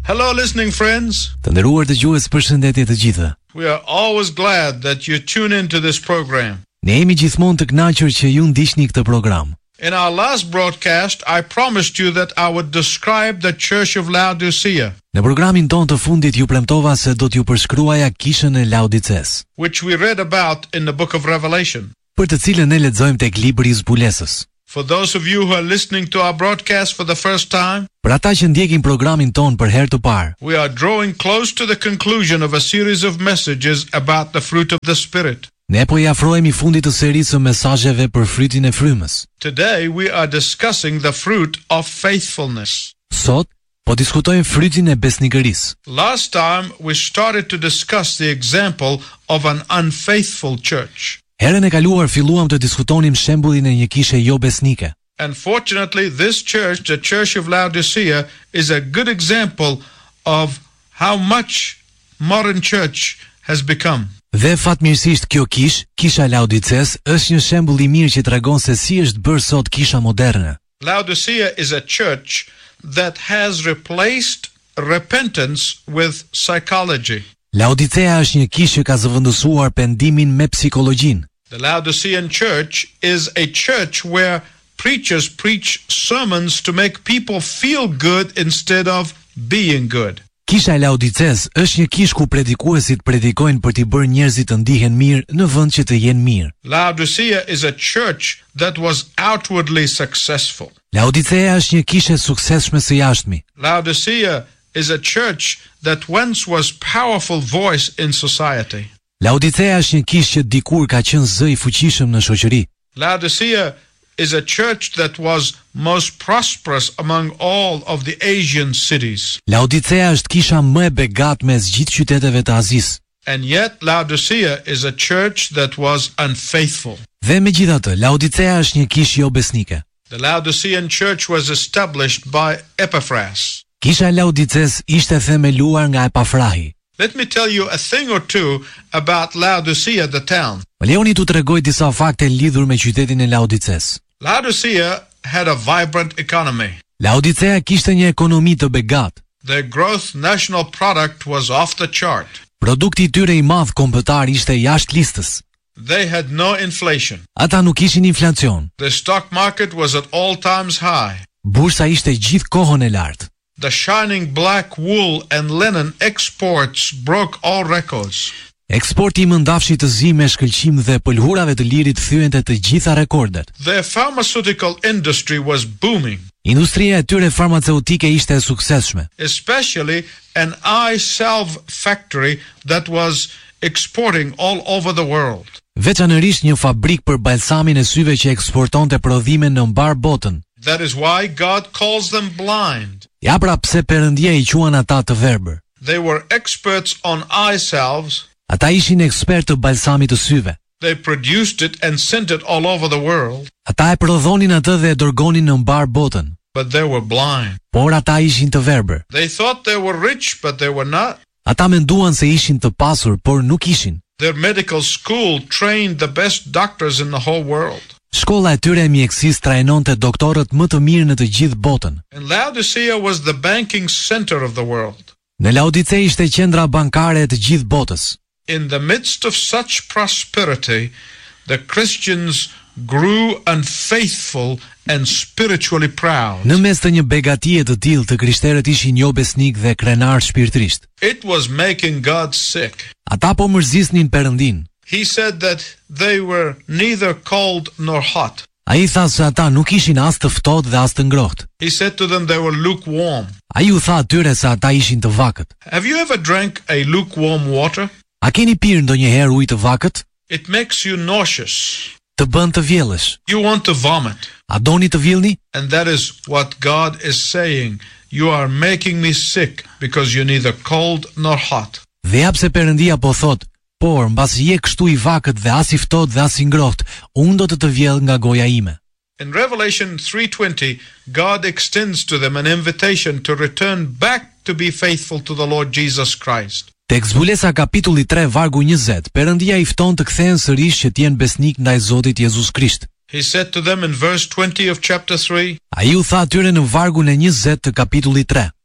Hello listening friends. Të nderuar dëgjues, përshëndetje të gjithëve. We are always glad that you tune into this program. Ne jemi gjithmonë të kënaqur që ju ndiqni këtë program. In our last broadcast, I promised you that I would describe the Church of Laodicea, Në programin tonë të fundit ju premtova se do t'ju përshkruaja kishën e Laodices, which we read about in the book of Revelation. për të cilën ne lexojmë tek libri i zbulesës. For those of you who are listening to our broadcast for the first time, Për ata që ndjekin programin tonë për herë të parë, we are drawing close to the conclusion of a series of messages about the fruit of the Spirit. ne po i afrohemi fundit të serisë së mesazheve për frytin e frymës. Today we are discussing the fruit of faithfulness. Sot po diskutojmë frytin e besnikërisë. Last time we started to discuss the example of an unfaithful church. Herën e kaluar filluam të diskutonim shembullin e një kishe jo besnike. Unfortunately, this church, the Church of Laodicea, is a good example of how much modern church has become. Dhe fatmirësisht kjo kisha Laodices, është një shembull i mirë që tregon se si është bërë sot kisha moderne. Laodicea is a church that has replaced repentance with psychology. Laodicea është një kishë që ka zëvendësuar pendimin me psikologjinë. The Laodicean church is a church where preachers preach sermons to make people feel good instead of being good. Kisha e Laodices është një kishë ku predikuesit predikojnë për t'i bërë njerëzit të ndihen mirë në vend që të jenë mirë. Laodicea is a church that was outwardly successful. Laodicea është një kishë e suksesshme së jashtmi. Laodicea is a church that once was powerful voice in society. Laodicea është një kishë që dikur ka qenë zë i fuqishëm në shoqëri. Laodicea is a church that was most prosperous among all of the Asian cities. Laodicea është kisha më e begatë mes gjithë qyteteve të Azisë. And yet Laodicea is a church that was unfaithful. Dhe megjithatë, Laodicea është një kishë jo besnike. The Laodicean church was established by Epaphras. Kisha e Laodices ishte themeluar nga Epafrahi. Let me tell you a thing or two about Laodicea the town. Më lejoni t'u tregoj disa fakte lidhur me qytetin e Laodices. Laodicea had a vibrant economy. Laodicea kishte një ekonomi të begatë. Their gross national product was off the chart. Produkti i tyre i madh kombëtar ishte jashtë listës. They had no inflation. Ata nuk kishin inflacion. The stock market was at all times high. Bursa ishte gjithë kohën e lartë. The shining black wool and linen exports broke all records. Eksporti i mëndafshit të zi me shkëlqim dhe pëlhurave të lirit thyente të gjitha rekordet. Their pharmaceutical industry was booming, Industria e tyre farmaceutike ishte e suksesshme, especially an eye salve factory that was exporting all over the world. veçanërisht një fabrik për balsamin e syve që eksportonte prodhime në mbar botën. That is why God calls them blind. Ja pra pse Perëndia i quan ata të verbër. They were experts on eye salves. Ata ishin ekspert të balsamit të syve. They produced it and sent it all over the world, Ata e prodhonin atë dhe e dërgonin në mbar botën, but they were blind. por ata ishin të verbër. They thought they were rich, but they were not. Ata menduan se ishin të pasur, por nuk ishin. Their medical school trained the best doctors in the whole world. Shkolla e tyre e mjekësisë trajnonte doktorët më të mirë në të gjithë botën. And Laodicea was the banking center of the world. Në Laodice ishte qendra bankare e të gjithë botës. In the midst of such prosperity, the Christians grew unfaithful and spiritually proud. Në mes të një begatie të tillë, të krishterët ishin jo besnik dhe krenar shpirtërisht. It was making God sick. Ata po mërzisnin Perëndin. He said that they were neither cold nor hot. Ai tha se ata nuk ishin as të ftohtë dhe as të ngrohtë. He said to them they were lukewarm. Ai u tha atyre se ata ishin të vakët. Have you ever drank a lukewarm water? A keni pirë ndonjëherë ujë të vakët? It makes you nauseous. Të bën të vjellësh. You want to vomit. A doni të villni? And that is what God is saying. You are making me sick because you're neither cold nor hot. Dhe ja pse Perëndia po thot, por mbasi je kështu i vakët dhe as i ftohtë dhe as i ngrohtë, unë do të vjell nga goja ime. In Revelation 3:20, God extends to them an invitation to return back to be faithful to the Lord Jesus Christ. Tek Zbulesa kapitulli 3 vargu 20, Perëndia i fton të kthehen sërish që të jenë besnik ndaj Zotit Jezus Krisht. He said to them in verse 20 of chapter 3, Ai u tha atyre në vargun e 20 të kapitullit 3.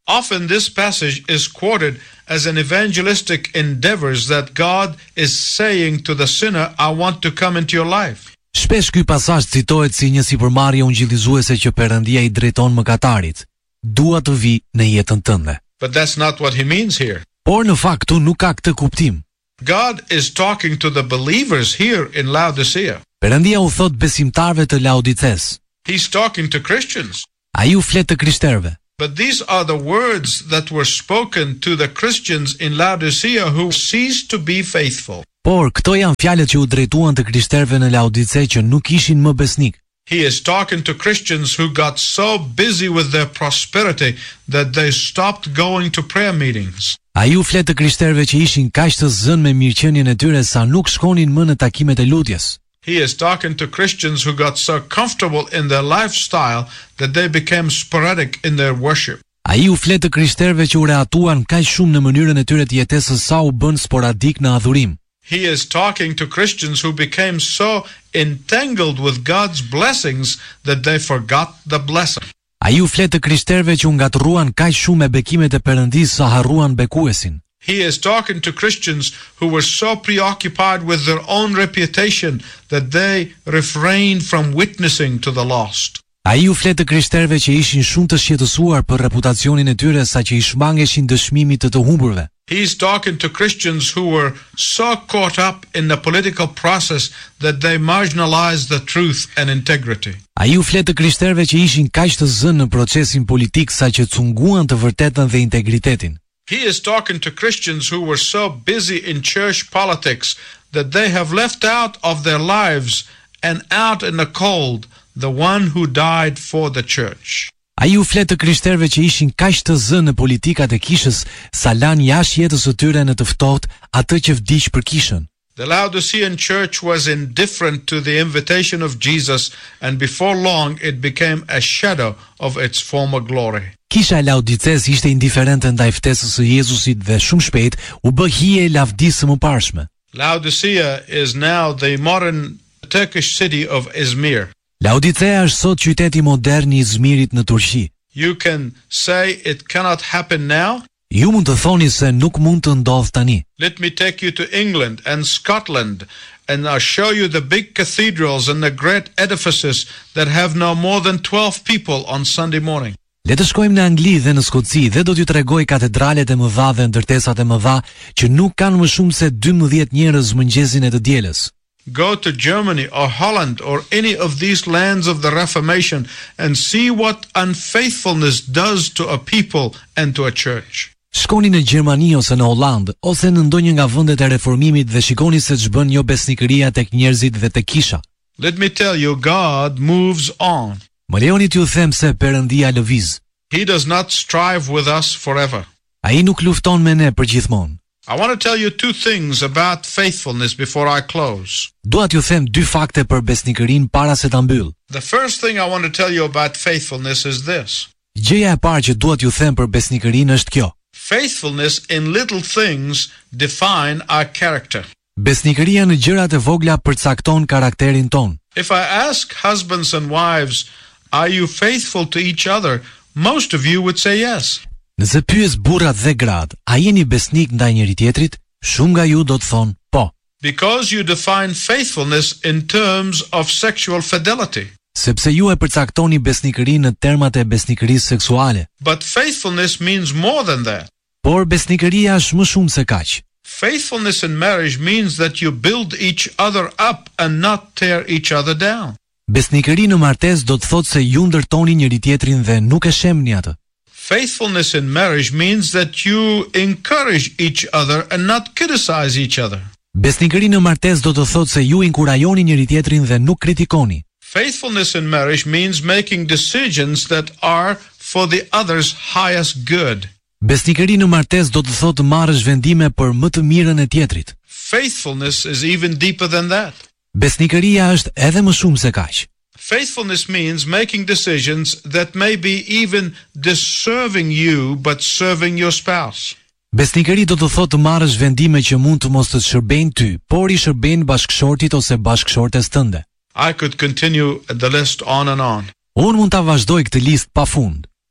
Often this passage is quoted as an evangelistic endeavor that God is saying to the sinner, I want to come into your life. Shpesh ky pasazh citohet si një sipërmarrje ungjillëzuese që Perëndia i drejton mëkatarit. Dua të vi në jetën tënde. But that's not what he means here. Por në fakt këtu nuk ka këtë kuptim. God is talking to the believers here in Laodicea. Perëndia u thot besimtarëve të Laodices. He's talking to Christians. Ai u flet të krishterëve. But these are the words that were spoken to the Christians in Laodicea who ceased to be faithful. Por këto janë fjalët që u drejtuan të krishterëve në Laodice që nuk ishin më besnik. He is talking to Christians who got so busy with their prosperity that they stopped going to prayer meetings. Ai u flet të krishterëve që ishin kaq të zënë me mirëqenien e tyre sa nuk shkonin më në takimet e lutjes. He is talking to Christians who got so comfortable in their lifestyle that they became sporadic in their worship. Ai u flet të krishterëve që u reatuan kaq shumë në mënyrën e tyre të jetesës sa u bën sporadik në adhurim. He is talking to Christians who became so entangled with God's blessings that they forgot the blessing. Ai u flet të krishterëve që u ngatruan kaq shumë me bekimet e Perëndisë sa harruan bekuesin. He is talking to Christians who were so preoccupied with their own reputation that they refrained from witnessing to the lost. Ai u flet të krishterëve që ishin shumë të shqetësuar për reputacionin e tyre sa që i shmangeshin dëshmimit të humburve. He's talking to Christians who were so caught up in the political process that they marginalized the truth and integrity. Ai u flet të krishterëve që ishin kaq të zënë në procesin politik sa që cunguan të vërtetën dhe integritetin. He is talking to Christians who were so busy in church politics that they have left out of their lives and out in the cold the one who died for the church. Ai u flet të krishterëve që ishin kaq të zënë në politikat e kishës sa lanë jashtë jetës së tyre në të ftohtë atë që vdiq për kishën. The Laodicean church was indifferent to the invitation of Jesus, and before long it became a shadow of its former glory. Kisha e Laodices ishte indiferente ndaj ftesës së Jezusit dhe shumë shpejt u bë hije e lavdisë së mëparshme. Laodicea is now the modern Turkish city of Izmir. Laodicea është sot qyteti modern i Izmirit në Turqi. You can say it cannot happen now. Ju mund të thoni se nuk mund të ndodhë tani. Let me take you to England and Scotland and I'll show you the big cathedrals and the great edifices that have no more than 12 people on Sunday morning. Le të shkojmë në Angli dhe në Skoci dhe do t'ju tregoj katedralet e mëdha dhe ndërtesat e mëdha që nuk kanë më shumë se 12 njerëz mëngjesin e të dielës. Go to Germany or Holland or any of these lands of the Reformation and see what unfaithfulness does to a people and to a church. Shkoni në Gjermani ose në Holland ose në ndonjë nga vendet e reformimit dhe shikoni se ç'bën jo besnikëria tek njerëzit dhe tek kisha. Let me tell you, God moves on. Më lejoni t'ju them se Perëndia lëviz. He does not strive with us forever. Ai nuk lufton me ne përgjithmonë. I want to tell you two things about faithfulness before I close. Dua t'ju them dy fakte për besnikërinë para se ta mbyll. The first thing I want to tell you about faithfulness is this. Gjëja e parë që dua t'ju them për besnikërinë është kjo. Faithfulness in little things define our character. Besnikëria në gjërat e vogla përcakton karakterin ton. If I ask husbands and wives, are you faithful to each other? Most of you would say yes. Nëse pyes burrat dhe gratë, a jeni besnik ndaj njëri tjetrit? Shumë nga ju do të thonë po. Because you define faithfulness in terms of sexual fidelity. Sepse ju e përcaktoni besnikërinë në termat e besnikërisë seksuale. But faithfulness means more than that. Por besnikëria është më shumë se kaq. Faithfulness in marriage means that you build each other up and not tear each other down. Besnikëri në martesë do të thotë se ju ndërtoni njëri tjetrin dhe nuk e shemni atë. Faithfulness in marriage means that you encourage each other and not criticize each other. Besnikëri në martesë do të thotë se ju inkurajoni njëri tjetrin dhe nuk kritikoni. Faithfulness in marriage means making decisions that are for the other's highest good. Besnikëri në martesë do të thotë marrësh vendime për më të mirën e tjetrit. Faithfulness is even deeper than that. Besnikëria është edhe më shumë se kaq. Faithfulness means making decisions that may be even deserving you but serving your spouse. Besnikëri do të thotë të marrësh vendime që mund të mos të shërbejnë ty, por i shërbejnë bashkëshortit ose bashkëshortes tënde. I could continue the list on and on. Unë mund ta vazhdoj këtë listë pafund.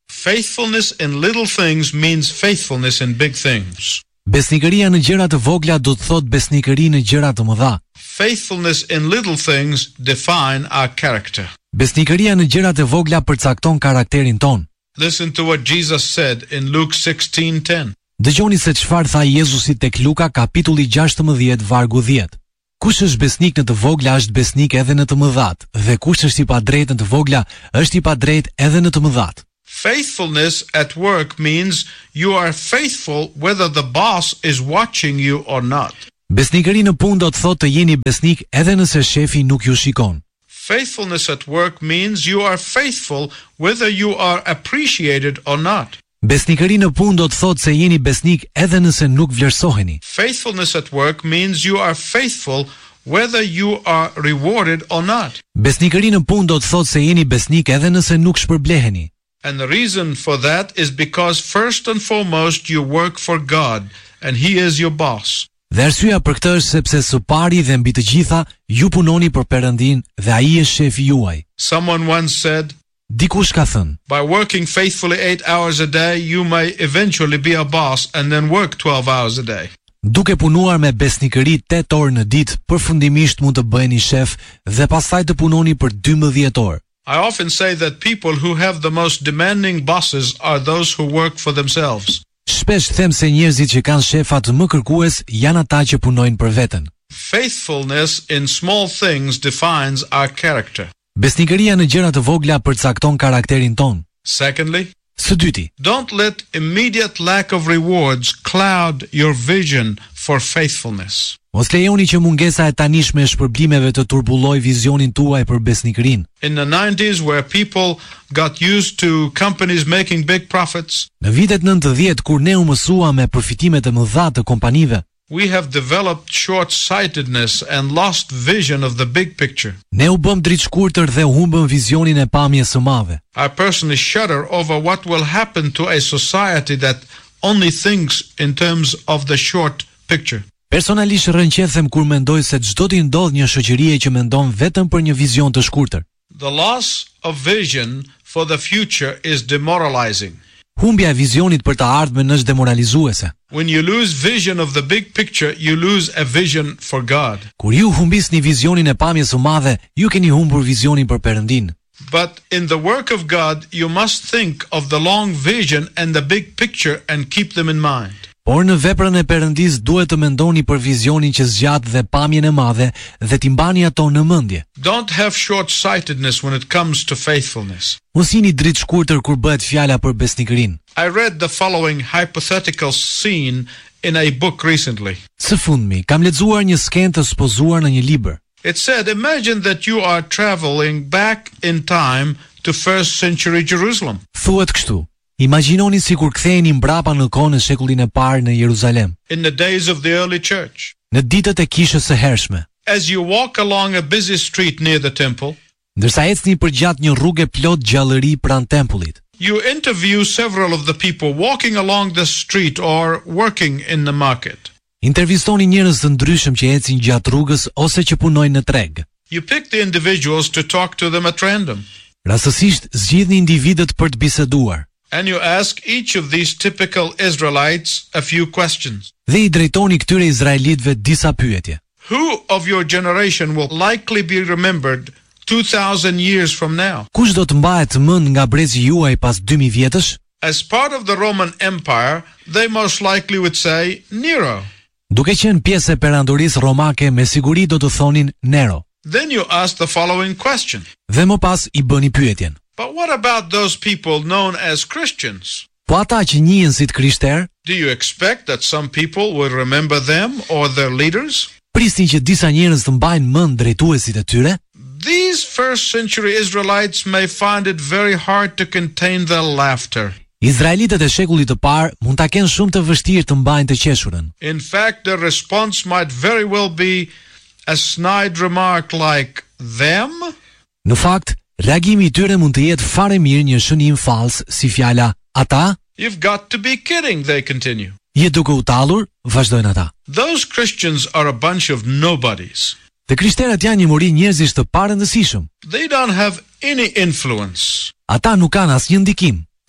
Faithfulness in little things means faithfulness in big things. Besnikëria në gjëra të vogla do të thotë besnikëri në gjëra të mëdha. Faithfulness in little things define our character. Besnikëria në gjërat e vogla përcakton karakterin ton. Listen to what Jesus said in Luke 16:10. Dëgjoni se çfarë tha Jezusi tek Luka kapitulli 16 vargu 10. Kush është besnik në të vogla është besnik edhe në të mëdhat, dhe kush është i padrejtë në të vogla është i padrejtë edhe në të mëdhat. Faithfulness at work means you are faithful whether the boss is watching you or not. Besnikëri në punë do të thotë të jeni besnik edhe nëse shefi nuk ju shikon. Faithfulness at work means you are faithful whether you are appreciated or not. Besnikëri në punë do të thotë se jeni besnik edhe nëse nuk vlerësoheni. Faithfulness at work means you are faithful whether you are rewarded or not. Besnikëri në punë do të thotë se jeni besnik edhe nëse nuk shpërbleheni. And the reason for that is because first and foremost you work for God and He is your boss. Dhe arsyeja për këtë është sepse së pari dhe mbi të gjitha ju punoni për Perëndin dhe ai është shefi juaj. Someone once said, Dikush ka thënë, by working faithfully 8 hours a day, you may eventually be a boss and then work 12 hours a day. duke punuar me besnikëri 8 orë në ditë, përfundimisht mund të bëheni shef dhe pastaj të punoni për 12 orë. I often say that people who have the most demanding bosses are those who work for themselves. Shpesh them se njerëzit që kanë shefat më kërkues janë ata që punojnë për veten. Faithfulness in small things defines our character. Besnikëria në gjëra të vogla përcakton karakterin ton. Secondly, Së dyti, don't let immediate lack of rewards cloud your vision for faithfulness. mos lejoni që mungesa e tanishme e shpërblimeve të turbullojë vizionin tuaj për besnikërinë. In the 90s, where people got used to companies making big profits, Në vitet 90 kur ne u mësuam me përfitimet e mëdha të kompanive, we have developed short-sightedness and lost vision of the big picture. ne u bëm dritshkurtër dhe u humbëm vizionin e pamjes së madhe. I personally shudder over what will happen to a society that only thinks in terms of the short picture. Personalisht rrënqethem kur mendoj se çdo të ndodh një shoqërie që mendon vetëm për një vizion të shkurtër. The loss of vision for the future is demoralizing. Humbja e vizionit për të ardhmen është demoralizuese. When you lose vision of the big picture, you lose a vision for God. Kur ju humbisni vizionin e pamjes së madhe, ju keni humbur vizionin për Perëndin. But in the work of God, you must think of the long vision and the big picture and keep them in mind. Por në veprën e Perëndis duhet të mendoni për vizionin që zgjat dhe pamjen e madhe dhe t'i mbani ato në mendje. Don't have short-sightedness when it comes to faithfulness. Mos jeni dritshkurtër kur bëhet fjala për besnikërinë. I read the following hypothetical scene in a book recently. Së fundmi, kam lexuar një skenë të supozuar në një libër. It said, imagine that you are traveling back in time to first century Jerusalem. Thuhet kështu: Imagjinoni sikur ktheheni mbrapa në kohën e shekullin e parë në Jeruzalem, In the days of the early church. në ditët e kishës së hershme. As you walk along a busy street near the temple, Ndërsa ecni përgjat një rrugë plot gjallëri pranë tempullit, you interview several of the people walking along the street or working in the market. intervistoni njerëz të ndryshëm që ecin gjatë rrugës ose që punojnë në treg. You pick the individuals to talk to them at random. Rastësisht zgjidhni individët për të biseduar And you ask each of these typical Israelites a few questions. dhe i drejtoni këtyre izraelitëve disa pyetje. Who of your generation will likely be remembered 2000 years from now? Kush do të mbahet mend nga brezi juaj pas 2000 vjetësh? As part of the Roman Empire, they most likely would say Nero. Duke qenë pjesë e perandorisë romake, me siguri do të thonin Nero. Then you ask the following question. Dhe më pas i bëni pyetjen: But what about those people known as Christians? Po ata që njihen si të krishterë, Do you expect that some people will remember them or their leaders? prisni që disa njerëz të mbajnë mend drejtuesit e tyre? These first century Israelites may find it very hard to contain their laughter. Izraelitët e shekullit të parë mund ta kenë shumë të vështirë të mbajnë të qeshurën. In fact, their response might very well be a snide remark like, them? Në fakt, reagimi i tyre mund të jetë fare mirë një shënim fals, si fjala ata. You've got to be kidding, they continue. Je duke u tallur, vazhdojnë ata. Those Christians are a bunch of nobodies. Të krishterët janë një muri njerëzish të parëndësishëm. They don't have any influence. Ata nuk kanë asnjë ndikim.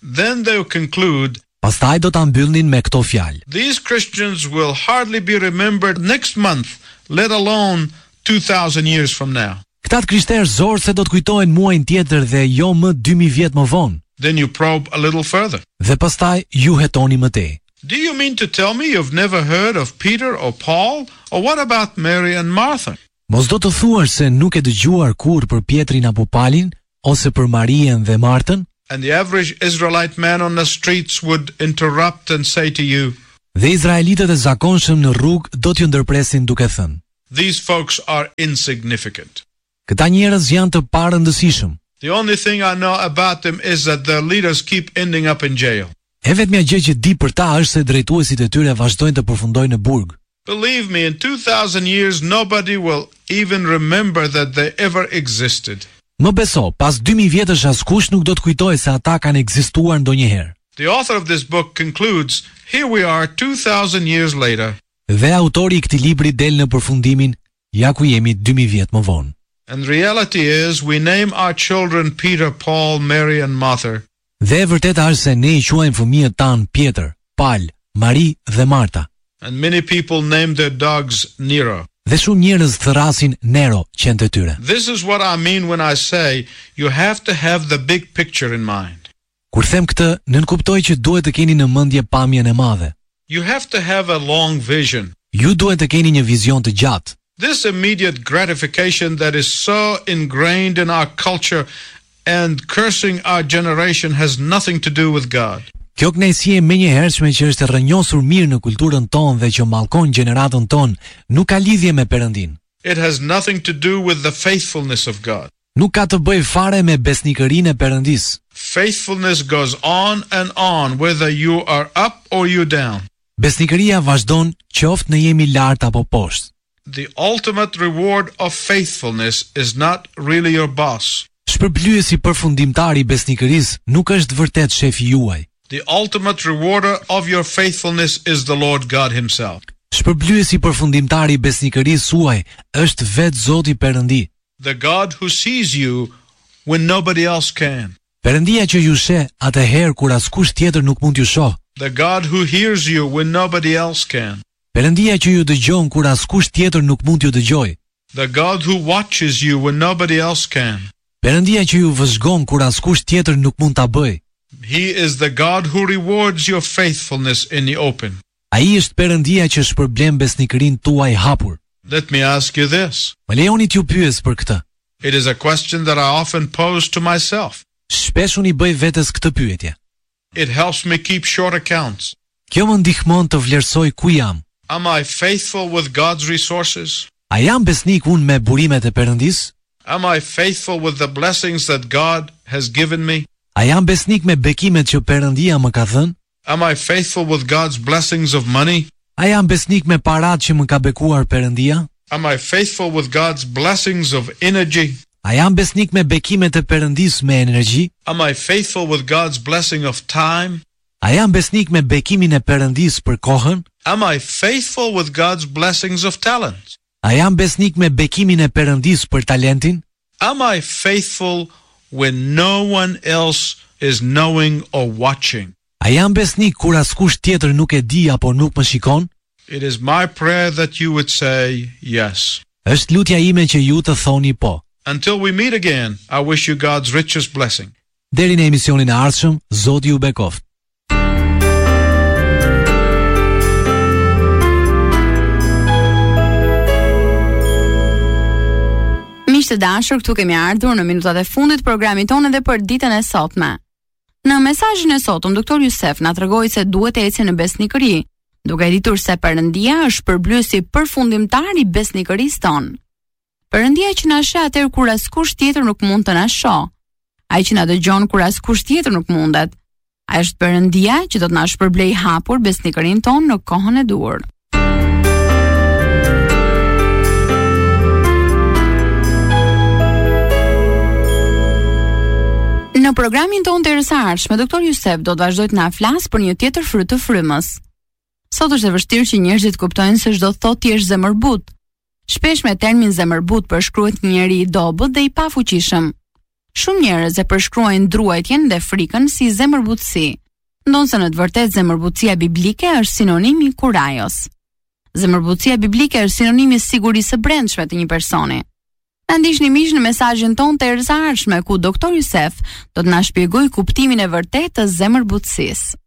Then they'll conclude, Pastaj do ta mbyllnin me këto fjalë. these Christians will hardly be remembered next month, let alone 2,000 years from now. Këta krishterë zor se do të kujtohen muajin tjetër dhe jo më 2000 vjet më vonë. Then you probe a little further. Dhe pastaj ju hetoni më tej. Do you mean to tell me you've never heard of Peter or Paul? Or what about Mary and Martha? Mos do të thuash se nuk e dëgjuar kur për Pietrin apo Palin, ose për Marien dhe Martën? And the average Israelite man on the streets would interrupt and say to you, Dhe izraelitët e zakonshëm në rrugë do t'ju ndërpresin duke thënë: these folks are insignificant. Këta njerëz janë të parëndësishëm. The only thing I know about them is that their leaders keep ending up in jail. E vetmja gjë që di për ta është se drejtuesit e tyre vazhdojnë të përfundojnë në burg. Believe me, in 2,000 years, nobody will even remember that they ever existed. Më beso, pas 2000 vjetësh askush nuk do të kujtojë se ata kanë ekzistuar ndonjëherë. The author of this book concludes, here we are 2,000 years later. Dhe autori i këtij libri del në përfundimin, ja ku jemi 2000 vjet më vonë. And reality is, we name our children Peter, Paul, Mary and Martha. Dhe e vërteta është se ne i quajmë fëmijët tan Pjetër, Pal, Mari dhe Marta. And many people name their dogs Nero. Dhe shumë njerëz thrasin Nero, qenë të tyre. This is what I mean when I say you have to have the big picture in mind. Kur them këtë, nënkuptoj që duhet të keni në mendje pamjen e madhe. You have to have a long vision. Ju duhet të keni një vizion të gjatë. This immediate gratification that is so ingrained in our culture and cursing our generation has nothing to do with God. Kjo kënaqësi e menjëhershme që është e rrënjosur mirë në kulturën tonë dhe që mallkon gjeneratën tonë, nuk ka lidhje me Perëndin. It has nothing to do with the faithfulness of God. Nuk ka të bëjë fare me besnikërinë e Perëndis. Faithfulness goes on and on whether you are up or you down. Besnikëria vazhdon qoftë ne jemi lart apo poshtë. The ultimate reward of faithfulness is not really your boss. Shpërblyesi përfundimtar i besnikërisë nuk është vërtet shefi juaj. The ultimate rewarder of your faithfulness is the Lord God himself. Shpërblyesi përfundimtar i besnikërisë suaj është vetë Zoti Perëndi. The God who sees you when nobody else can. Perëndia që ju sheh atëherë kur askush tjetër nuk mund t'ju shoh. The God who hears you when nobody else can. Perëndia që ju dëgjon kur askush tjetër nuk mund t'ju dëgjojë. The God who watches you when nobody else can. Perëndia që ju vëzhgon kur askush tjetër nuk mund ta bëjë. He is the God who rewards your faithfulness in the open. Ai është Perëndia që shpërblen besnikërinë tuaj hapur. Let me ask you this. Më lejoni t'ju pyes për këtë. It is a question that I often pose to myself. Shpesh unë i bëj vetes këtë pyetje. It helps me keep short accounts. Kjo më ndihmon të vlerësoj ku jam. Am I faithful with God's resources? A jam besnik unë me burimet e Perëndis? Am I faithful with the blessings that God has given me? A jam besnik me bekimet që Perëndia më ka dhënë? Am I faithful with God's blessings of money? A jam besnik me paratë që më ka bekuar Perëndia? Am I faithful with God's blessings of energy? A jam besnik me bekimet e Perëndis me energji? Am I faithful with God's blessing of time? A jam besnik me bekimin e Perëndis për kohën? Am I faithful with God's blessings of talent? A jam besnik me bekimin e Perëndis për talentin? Am I faithful when no one else is knowing or watching? A jam besnik kur askush tjetër nuk e di apo nuk më shikon? It is my prayer that you would say yes. Është lutja ime që ju të thoni po. Until we meet again, I wish you God's richest blessing. Deri në emisionin e ardhshëm, Zoti ju bekoft. Miq të dashur, këtu kemi ardhur në minutat e fundit të programit tonë dhe për ditën e sotme. Në mesazhin e sotëm, doktor Jusef na tregoi se duhet të ecim në besnikëri, duke ditur se Perëndia është përblyesi përfundimtar i besnikërisë tonë. Perëndia që na sheh atëherë kur askush tjetër nuk mund të na shoh. Ai që na dëgjon kur askush tjetër nuk mundet. Ai është Perëndia që do të na shpërblej hapur besnikërinë tonë në kohën e duhur. Në programin tonë të erësarshme, doktor Jusef do të vazhdoj të na flas për një tjetër fryt të frymës. Sot është e vështirë që njerëzit kuptojnë se çdo thotë ti je zemërbut. Shpesh me termin zemërbut përshkruhet një njeri i dobët dhe i pafuqishëm. Shumë njerëz e përshkruajnë druajtjen dhe frikën si zemërbutësi, ndonse në të vërtetë zemërbutësia biblike është sinonim i kurajos. Zemërbutësia biblike është sinonim i sigurisë së brendshme të një personi. Na ndiqni miq në mesazhin ton të erëzaardhshme ku doktor Yusef do të na shpjegojë kuptimin e vërtetë të zemërbutësisë.